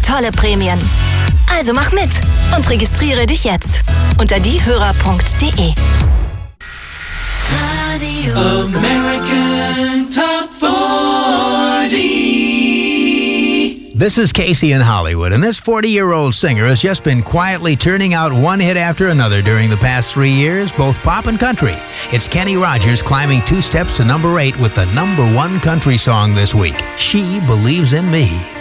tolle Prämien. Also mach mit und registriere dich jetzt unter diehörer.de. American Top 40. This is Casey in Hollywood, and this 40-year-old singer has just been quietly turning out one hit after another during the past 3 years, both pop and country. It's Kenny Rogers climbing 2 steps to number 8 with the #1 country song this week, She Believes in Me.